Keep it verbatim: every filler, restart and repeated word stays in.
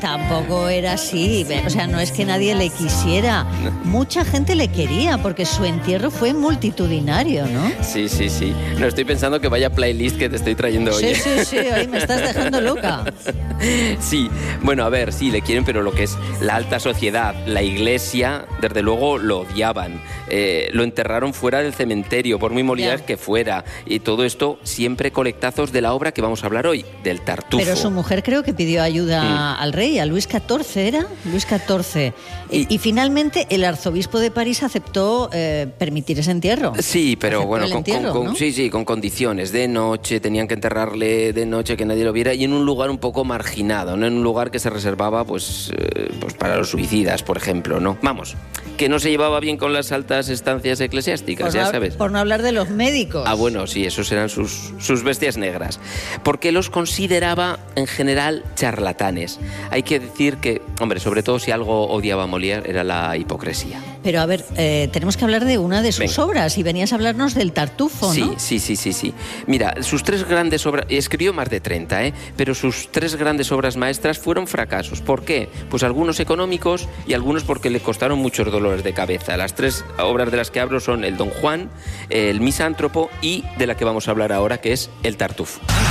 Tampoco era así, o sea, no es que nadie le quisiera. Mucha gente le quería porque su entierro fue multitudinario, ¿no? Sí, sí, sí. No estoy pensando que vaya playlist que te estoy trayendo hoy. Sí, sí, sí, ahí me estás dejando loca. Sí, bueno, a ver, sí, le quieren, pero lo que es la alta sociedad, la iglesia, desde luego lo odiaban. Eh, lo enterraron fuera del cementerio, por muy molidas Ya. que fuera. Y todo esto siempre colectazos de la obra que vamos a hablar hoy, del Tartufo. Pero su mujer creo que pidió ayuda Mm. al rey, a Luis catorce, ¿era? Luis catorce. Y, Y- y finalmente el arzobispo de París aceptó eh, permitir ese entierro. Sí, pero Aceptó bueno, el con, entierro, con- ¿no? sí, sí, con condiciones. De noche, tenían que enterrarle de noche, que nadie lo viera, y en un lugar un poco marginado, no en un lugar que se reservaba pues, eh, pues para los suicidas, por ejemplo, ¿no? Vamos, que no se llevaba bien con las altas estancias eclesiásticas, Por ya no, sabes. por no hablar de los médicos. Ah, bueno, sí, esos eran sus, sus bestias negras. Porque los consideraba, en general, charlatanes. Hay que decir que, hombre, sobre todo si algo odiaba a Molière, era la hipocresía. Pero a ver, eh, tenemos que hablar de una de sus Venga. obras y venías a hablarnos del Tartufo, Sí, ¿no? sí, sí, sí, sí. Mira, sus tres grandes obras, escribió más de treinta, ¿eh? Pero sus tres grandes obras maestras fueron fracasos. ¿Por qué? Pues algunos económicos y algunos porque le costaron muchos dolores de cabeza. Las tres obras de las que hablo son el Don Juan, el Misántropo y de la que vamos a hablar ahora, que es el Tartufo.